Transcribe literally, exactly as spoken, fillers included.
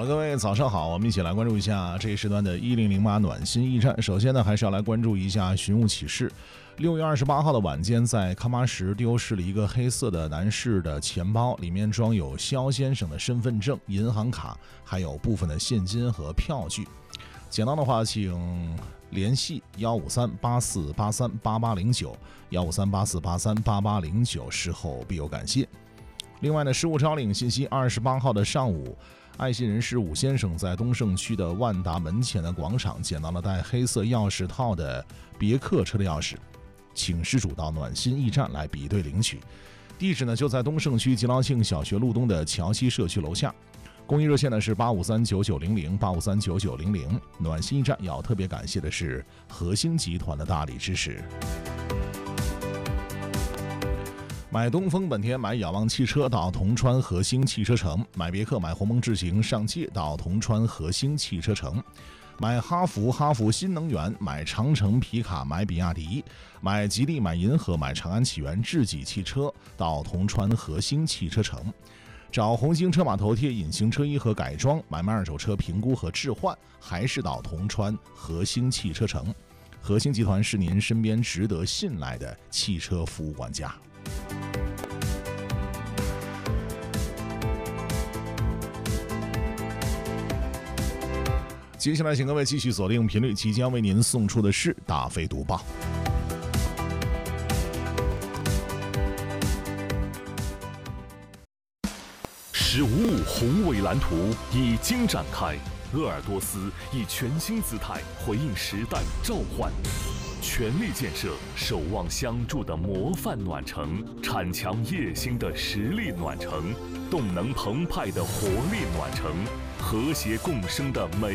好了，各位早上好，我们一起来关注一下这一时段的一零零八暖心驿站。首先呢，还是要来关注一下寻物启事。六月二十八号的晚间，在康巴什丢失了一个黑色的男士的钱包，里面装有肖先生的身份证、银行卡，还有部分的现金和票据。捡到的话，请联系幺五三八四八三八八零九幺五三八四八三八八零九，事后必有感谢。另外呢，失物招领信息，二十八号的上午，爱心人士武先生在东胜区的万达门前的广场捡到了带黑色钥匙套的别克车的钥匙，请失主到暖心驿站来比对领取。地址呢就在东胜区吉劳庆小学路东的桥西社区楼下。公益热线呢是八五三九九零零八五三九九零零。暖心驿站要特别感谢的是和兴集团的大力支持。买东风本田买仰望汽车到铜川和兴汽车城，买别克买鸿蒙智行上汽到铜川和兴汽车城，买哈弗哈弗新能源买长城皮卡买比亚迪，买吉利买银河买长安启源智己汽车到铜川和兴汽车城，找红星车码头贴隐形车衣和改装，买卖二手车评估和置换还是到铜川和兴汽车城。和兴集团是您身边值得信赖的汽车服务管家。接下来请各位继续锁定频率，即将为您送出的是大飞读报。 十五五宏伟蓝图已经展开，鄂尔多斯以全新姿态回应时代召唤，全力建设守望相助的模范暖城，产强业兴的实力暖城，动能澎湃的活力暖城，和谐共生的美